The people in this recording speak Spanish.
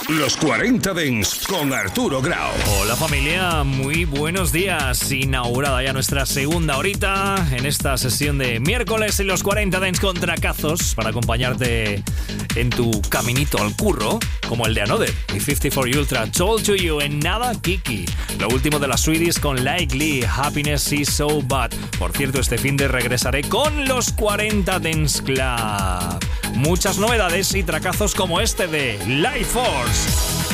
Los 40 Dents con Arturo Grau. Hola familia, muy buenos días. Inaugurada ya nuestra segunda horita en esta sesión de miércoles en los 40 Dents con tracazos para acompañarte en tu caminito al curro, como el de Another y 54 Ultra, Told to You, en nada Kiki. Lo último de las Sweeties con Likely, Happiness is so bad. Por cierto, este fin de regresaré con los 40 Dents Club. Muchas novedades y tracazos como este de Life Force.